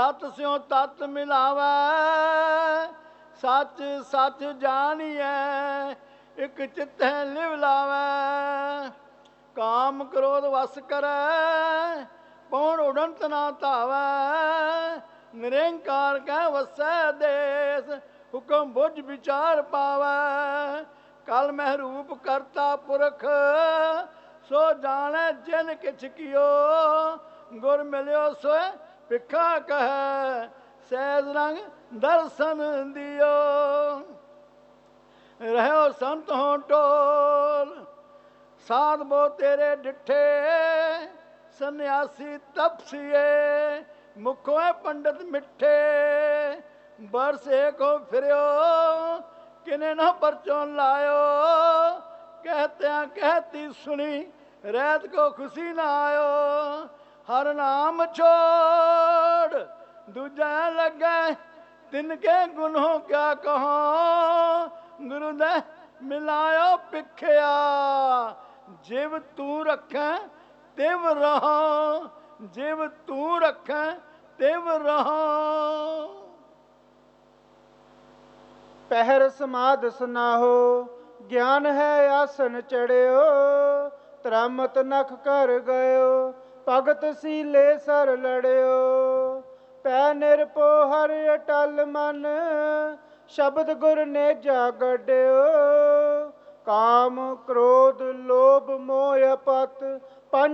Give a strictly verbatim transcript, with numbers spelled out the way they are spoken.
तत् स्यों तत् मिलावै, सच सच जानिए एक चित है लिव लावै। काम क्रोध वस करै, पौन उड़ंत ना धावै। निरंकार कै वसै देस, हुक्म बुझ विचार पावै। कल महरूप करता पुरख, सो जाने जिन किछ कियो। गुर मिलियो सोए भिखा कहे, सहज रंग दर्शन दियो। रहो संत हो टोल, साध बो तेरे डिठे। सन्यासी तपसीए, मुखों है पंडित मिठे। बरस एक हो फिरियो, किने ना परचों लायो। कहत्या कहती सुनी, रैत को खुशी ना आयो। हर नाम छोड़ दूजा लगे, तिनके गुनों क्या कहो। गुरुदे मिलायो पिखिया, जिव तू रखे तिव रहो। जिव तू रखे तिव रहो। ਪਹਿਰ ਸਮਾਧ ਸੁਨਾਹੋ, ਗਿਆਨ ਹੈ ਆਸਨ ਚੜਿਓ। ਤਰਾਮਤ ਨਖ ਕਰ ਗਇਓ, ਭਗਤ ਸੀਲੇ ਸਰ ਲੜਿਓ। ਪੈ ਨਿਰਪੋ ਹਰ ਅਟਲ ਮਨ, ਸ਼ਬਦ ਗੁਰ ਨੇ ਜਾ ਗੱਡਿਓ। ਕਾਮ ਕ੍ਰੋਧ ਲੋਭ ਮੋਹ ਪਤ